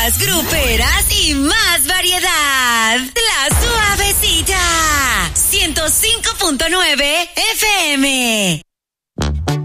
más gruperas y más variedad. La Suavecita. 105.9 FM.